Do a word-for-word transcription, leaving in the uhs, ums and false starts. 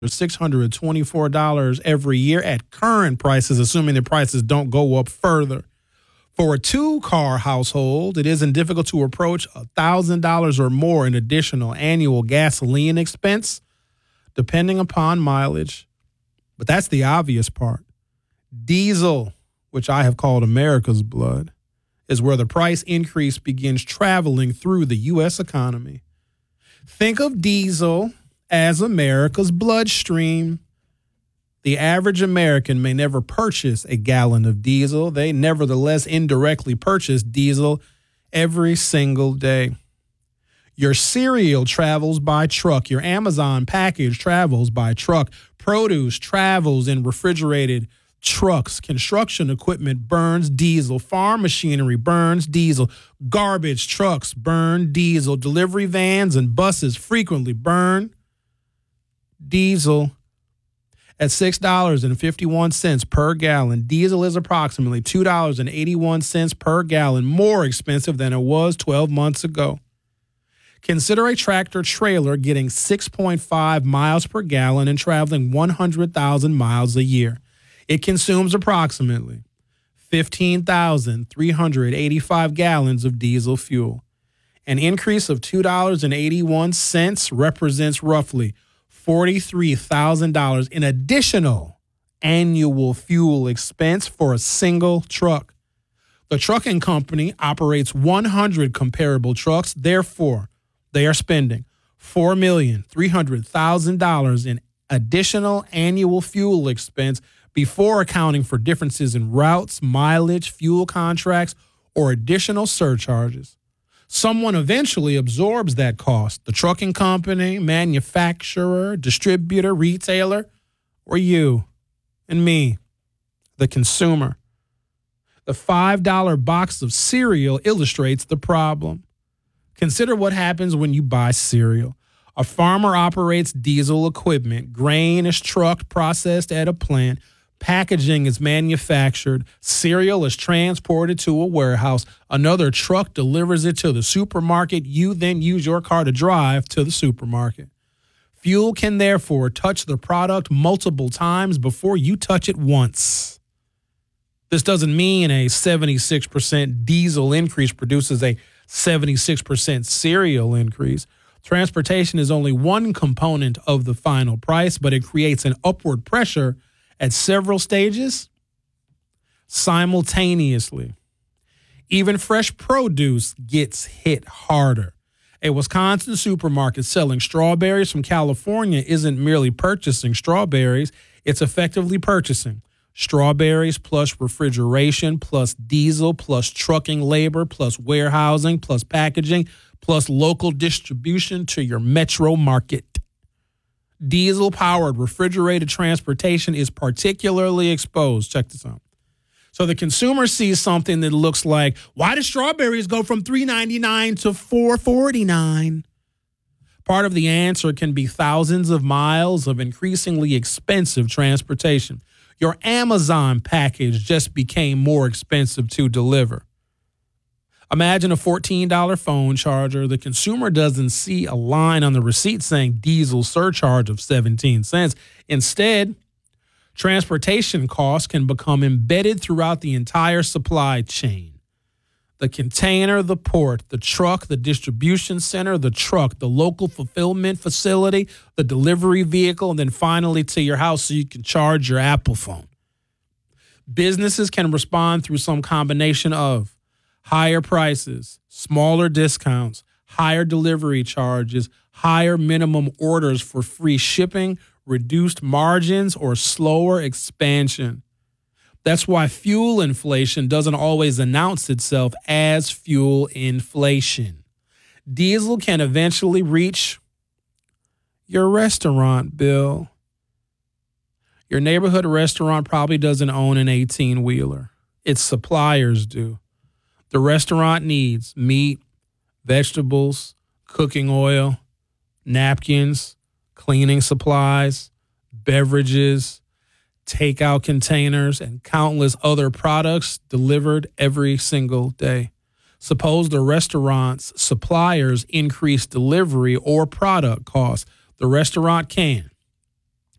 six hundred twenty-four dollars every year at current prices, assuming the prices don't go up further. For a two-car household, it isn't difficult to approach one thousand dollars or more in additional annual gasoline expense, depending upon mileage. But that's the obvious part. Diesel, which I have called America's blood, is where the price increase begins traveling through the U S economy. Think of diesel as America's bloodstream. The average American may never purchase a gallon of diesel. They nevertheless indirectly purchase diesel every single day. Your cereal travels by truck. Your Amazon package travels by truck. Produce travels in refrigerated trucks. Construction equipment burns diesel. Farm machinery burns diesel. Garbage trucks burn diesel. Delivery vans and buses frequently burn diesel. At six dollars and fifty-one cents per gallon, diesel is approximately two dollars and eighty-one cents per gallon more expensive than it was twelve months ago. Consider a tractor trailer getting six point five miles per gallon and traveling one hundred thousand miles a year. It consumes approximately fifteen thousand three hundred eighty-five gallons of diesel fuel. An increase of two dollars and eighty-one cents represents roughly forty-three thousand dollars in additional annual fuel expense for a single truck. The trucking company operates one hundred comparable trucks. Therefore, they are spending four million three hundred thousand dollars in additional annual fuel expense before accounting for differences in routes, mileage, fuel contracts, or additional surcharges. Someone eventually absorbs that cost. The trucking company, manufacturer, distributor, retailer, or you and me, the consumer. The five dollar box of cereal illustrates the problem. Consider what happens when you buy cereal. A farmer operates diesel equipment. Grain is trucked, processed at a plant. Packaging is manufactured. Cereal is transported to a warehouse. Another truck delivers it to the supermarket. You then use your car to drive to the supermarket. Fuel can therefore touch the product multiple times before you touch it once. This doesn't mean a seventy-six percent diesel increase produces a seventy-six percent cereal increase. Transportation is only one component of the final price, but it creates an upward pressure at several stages simultaneously. Even fresh produce gets hit harder. A Wisconsin supermarket selling strawberries from California isn't merely purchasing strawberries, it's effectively purchasing strawberries plus refrigeration plus diesel plus trucking labor plus warehousing plus packaging plus local distribution to your metro market. Diesel-powered refrigerated transportation is particularly exposed. Check this out. So the consumer sees something that looks like, why do strawberries go from three ninety-nine to four forty-nine? Part of the answer can be thousands of miles of increasingly expensive transportation. Your Amazon package just became more expensive to deliver. Imagine a fourteen dollar phone charger. The consumer doesn't see a line on the receipt saying diesel surcharge of seventeen cents. Instead, transportation costs can become embedded throughout the entire supply chain. The container, the port, the truck, the distribution center, the truck, the local fulfillment facility, the delivery vehicle, and then finally to your house so you can charge your Apple phone. Businesses can respond through some combination of higher prices, smaller discounts, higher delivery charges, higher minimum orders for free shipping, reduced margins, or slower expansion. That's why fuel inflation doesn't always announce itself as fuel inflation. Diesel can eventually reach your restaurant bill. Your neighborhood restaurant probably doesn't own an eighteen-wheeler. Its suppliers do. The restaurant needs meat, vegetables, cooking oil, napkins, cleaning supplies, beverages, takeout containers, and countless other products delivered every single day. Suppose the restaurant's suppliers increase delivery or product costs. The restaurant can